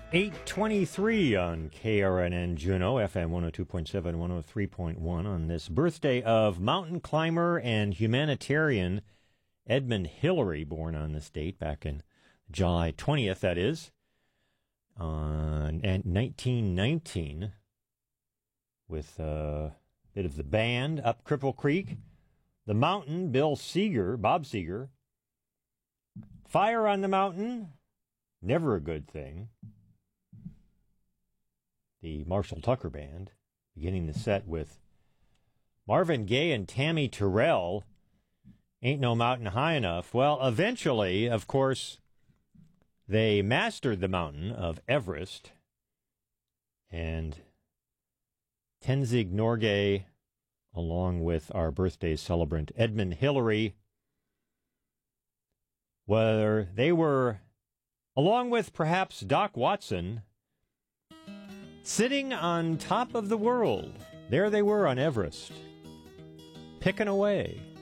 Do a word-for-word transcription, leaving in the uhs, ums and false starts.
eight twenty-three on K R N N Juneau, F M one oh two point seven, one oh three point one on this birthday of mountain climber and humanitarian Edmund Hillary, born on this date back in July twentieth, that is, on nineteen nineteen, with a bit of the band up Cripple Creek, The Mountain, Bill Seeger, Bob Seeger, Fire on the Mountain, Never a Good Thing, the Marshall Tucker Band, beginning the set with Marvin Gaye and Tammy Terrell, Ain't No Mountain High Enough. Well, eventually, of course, they mastered the mountain of Everest, and Tenzing Norgay, along with our birthday celebrant Edmund Hillary, where they were, along with perhaps Doc Watson, sitting on top of the world. There they were on Everest, picking away.